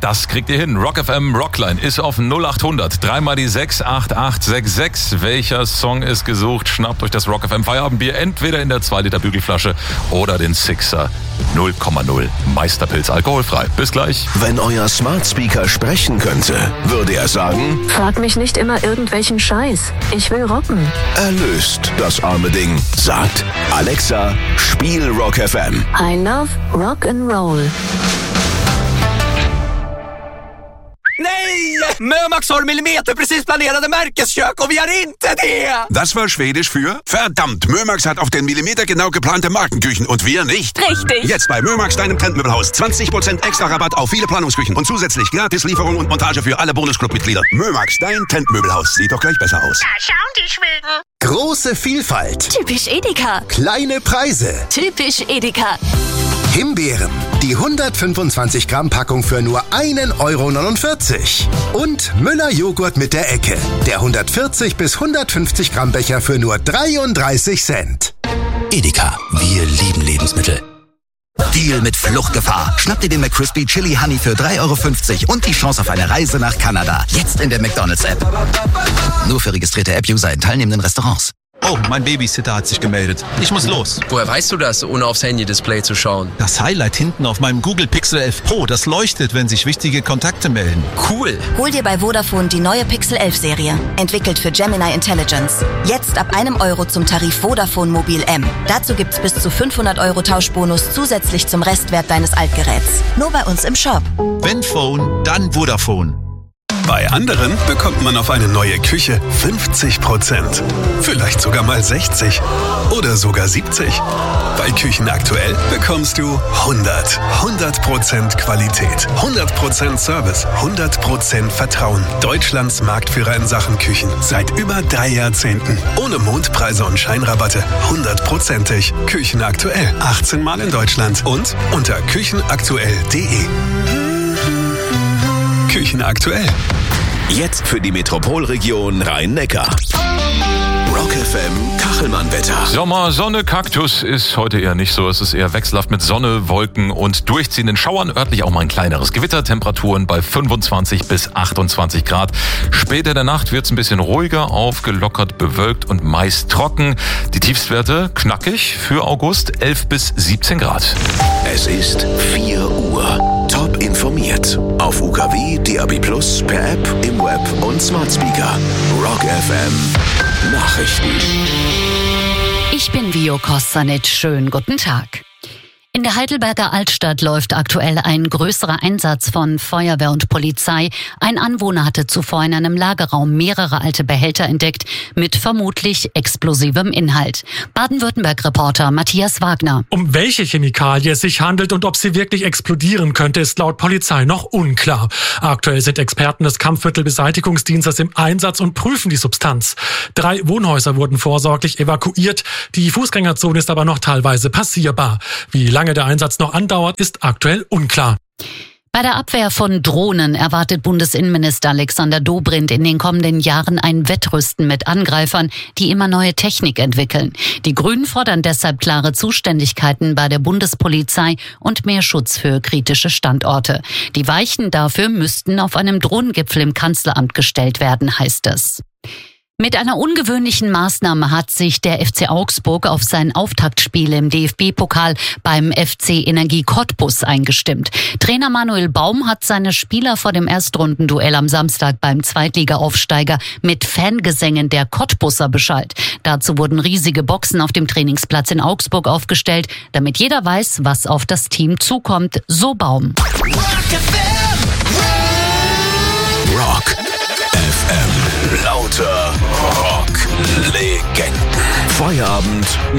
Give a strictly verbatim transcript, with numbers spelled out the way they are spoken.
das kriegt ihr hin. Rock F M Rockline ist auf null acht hundert. Dreimal die sechs acht acht sechs sechs. Welcher Song ist gesucht? Schnappt euch das Rock F M Feierabendbier entweder in der zwei Liter Bügelflasche oder den Sixer null Komma null Meisterpilz alkoholfrei. Bis gleich. Wenn euer Smart Speaker sprechen könnte, würde er sagen: Frag mich nicht immer irgendwelchen Scheiß. Ich will rocken. Erlöst das arme Ding. Sagt: Alexa, spiel Rock F M. I love rock and roll. Nej! Mömax har millimeterprecis planerade Märkeskök och vi har inte det! Das war Schwedisch für verdammt, Mömax hat auf den Millimeter genau geplante Markenküchen und wir nicht. Richtig. Jetzt bei Mömax, deinem Trendmöbelhaus. zwanzig Prozent extra Rabatt auf viele Planungsküchen und zusätzlich gratis Lieferung und Montage für alle Bonusclub-Mitglieder. Mömax, dein Trendmöbelhaus. Sieht doch gleich besser aus. Da schauen die Schweden. Große Vielfalt. Typisch Edeka. Kleine Preise. Typisch Edeka. Himbeeren. Die hundertfünfundzwanzig Gramm Packung für nur ein Euro neunundvierzig. Und Müller Joghurt mit der Ecke. Der hundertvierzig bis hundertfünfzig Gramm Becher für nur dreiunddreißig Cent. Edeka. Wir lieben Lebensmittel. Deal mit Fluchtgefahr. Schnapp dir den McCrispy Chili Honey für drei Euro fünfzig und die Chance auf eine Reise nach Kanada. Jetzt in der McDonald's-App. Nur für registrierte App-User in teilnehmenden Restaurants. Oh, mein Babysitter hat sich gemeldet. Ich muss los. Woher weißt du das, ohne aufs Handy-Display zu schauen? Das Highlight hinten auf meinem Google Pixel elf Pro, das leuchtet, wenn sich wichtige Kontakte melden. Cool. Hol dir bei Vodafone die neue Pixel elf Serie. Entwickelt für Gemini Intelligence. Jetzt ab einem Euro zum Tarif Vodafone Mobil M. Dazu gibt's bis zu fünfhundert Euro Tauschbonus zusätzlich zum Restwert deines Altgeräts. Nur bei uns im Shop. Wenn Phone, dann Vodafone. Bei anderen bekommt man auf eine neue Küche fünfzig Prozent. Vielleicht sogar mal sechzig oder sogar siebzig. Bei Küchen aktuell bekommst du hundert. hundert Prozent Qualität, hundert Prozent Service, hundert Prozent Vertrauen. Deutschlands Marktführer in Sachen Küchen. Seit über drei Jahrzehnten. Ohne Mondpreise und Scheinrabatte. hundertprozentig. Küchen aktuell. achtzehn Mal in Deutschland und unter küchenaktuell punkt de. Küchen aktuell. Jetzt für die Metropolregion Rhein-Neckar. Rock F M Kachelmann-Wetter. Sommer, Sonne, Kaktus ist heute eher nicht so. Es ist eher wechselhaft mit Sonne, Wolken und durchziehenden Schauern. Örtlich auch mal ein kleineres Gewitter. Temperaturen bei fünfundzwanzig bis achtundzwanzig Grad. Später in der Nacht wird es ein bisschen ruhiger, aufgelockert, bewölkt und meist trocken. Die Tiefstwerte knackig für August, elf bis siebzehn Grad. Es ist vier Uhr. Top informiert. Auf U K W, D A B plus, per App, im Web und Smart Speaker. Rock F M Nachrichten. Ich bin Vio Kostanic. Schönen guten Tag. In der Heidelberger Altstadt läuft aktuell ein größerer Einsatz von Feuerwehr und Polizei. Ein Anwohner hatte zuvor in einem Lagerraum mehrere alte Behälter entdeckt mit vermutlich explosivem Inhalt. Baden-Württemberg-Reporter Matthias Wagner. Um welche Chemikalie es sich handelt und ob sie wirklich explodieren könnte, ist laut Polizei noch unklar. Aktuell sind Experten des Kampfmittelbeseitigungsdienstes im Einsatz und prüfen die Substanz. Drei Wohnhäuser wurden vorsorglich evakuiert. Die Fußgängerzone ist aber noch teilweise passierbar. Wie lange der Einsatz noch andauert, ist aktuell unklar. Bei der Abwehr von Drohnen erwartet Bundesinnenminister Alexander Dobrindt in den kommenden Jahren ein Wettrüsten mit Angreifern, die immer neue Technik entwickeln. Die Grünen fordern deshalb klare Zuständigkeiten bei der Bundespolizei und mehr Schutz für kritische Standorte. Die Weichen dafür müssten auf einem Drohnengipfel im Kanzleramt gestellt werden, heißt es. Mit einer ungewöhnlichen Maßnahme hat sich der F C Augsburg auf sein Auftaktspiel im D F B-Pokal beim F C Energie Cottbus eingestimmt. Trainer Manuel Baum hat seine Spieler vor dem Erstrundenduell am Samstag beim Zweitliga-Aufsteiger mit Fangesängen der Cottbusser beschallt. Dazu wurden riesige Boxen auf dem Trainingsplatz in Augsburg aufgestellt, damit jeder weiß, was auf das Team zukommt, so Baum. Rock F M. Lauter Rock-Legenden. Feierabend